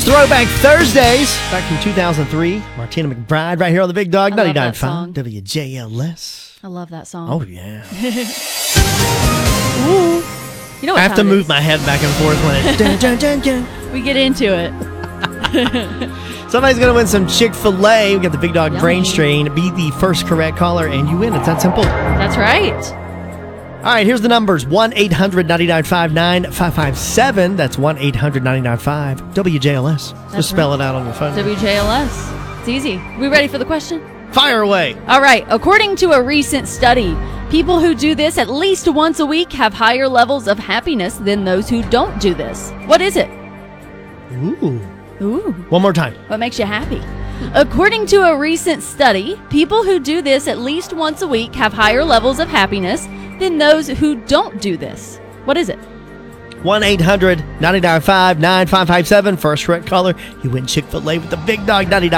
Throwback Thursdays back from 2003. Martina McBride right here on the Big Dog, I love that 99.5 song. WJLS. I love that song. Oh, yeah. You know what I have to time it move is. my head back and forth when it... dun, dun, dun, dun. We get into it. Somebody's going to win some Chick-fil-A. We got the Big Dog Yummy. brain strain. Be the first correct caller, and you win. It's that simple. That's right. All right, here's the numbers. 1-800-995-9557. That's 1-800-995-WJLS. Just spell it out on your phone. WJLS. It's easy. We ready for the question? Fire away. All right. According to a recent study, people who do this at least once a week have higher levels of happiness than those who don't do this. What is it? Ooh. Ooh. One more time. What makes you happy? According to a recent study, people who do this at least once a week have higher levels of happiness than those who don't do this. What is it? 1-800-995-9557. First correct caller, you win Chick-fil-A with the Big Dog 99.